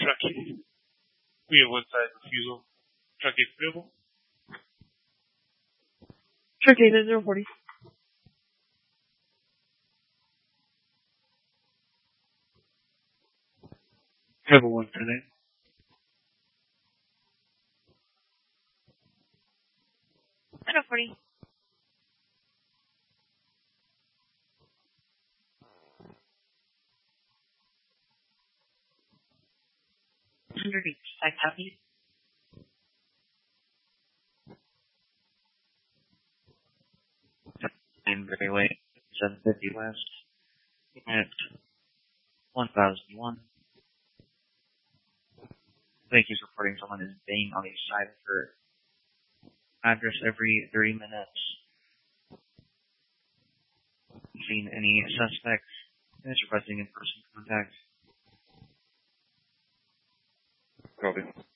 Truck 8. We have one side refusal. Truck 8 available. Truck 8 is 040. Have a 1 for that. Truck 40. Each side copy. In Greyway, 750 West, at 1001. Thank you for reporting someone is banging on the side of her address every 30 minutes. Seen any suspects? Is requesting in-person contact. Copy.